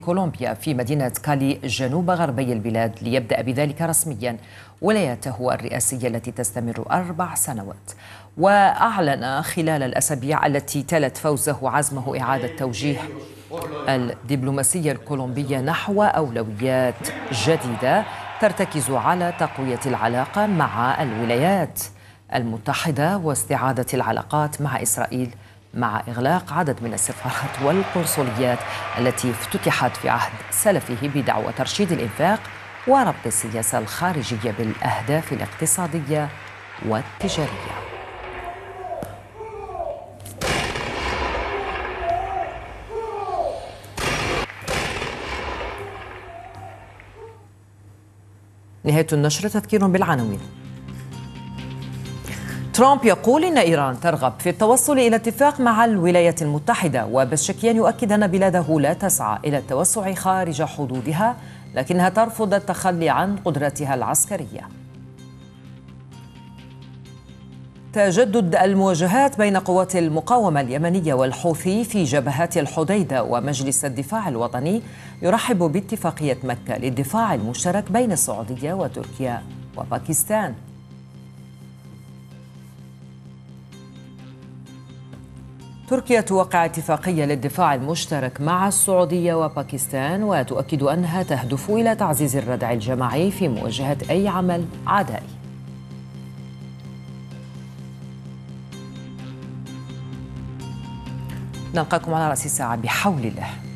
كولومبيا في مدينة كالي جنوب غربي البلاد ليبدأ بذلك رسميا ولايته الرئاسية التي تستمر 4 سنوات. وأعلن خلال الأسابيع التي تلت فوزه عزمه إعادة توجيه الدبلوماسية الكولومبية نحو أولويات جديدة ترتكز على تقوية العلاقة مع الولايات المتحدة واستعادة العلاقات مع إسرائيل، مع إغلاق عدد من السفارات والقنصليات التي افتتحت في عهد سلفه بدعوى ترشيد الإنفاق وربط السياسة الخارجية بالأهداف الاقتصادية والتجارية. نهاية النشرة. تذكير بالعناوين. ترامب يقول إن إيران ترغب في التوصل إلى اتفاق مع الولايات المتحدة، وبشكيان يؤكد أن بلاده لا تسعى إلى التوسع خارج حدودها، لكنها ترفض التخلي عن قدراتها العسكرية. تجدد المواجهات بين قوات المقاومة اليمنية والحوثي في جبهات الحديدة، ومجلس الدفاع الوطني يرحب باتفاقية مكة للدفاع المشترك بين السعودية وتركيا وباكستان. تركيا توقع اتفاقية للدفاع المشترك مع السعودية وباكستان، وتؤكد أنها تهدف إلى تعزيز الردع الجماعي في مواجهة أي عمل عدائي. نلقاكم على رأس الساعة بحول الله.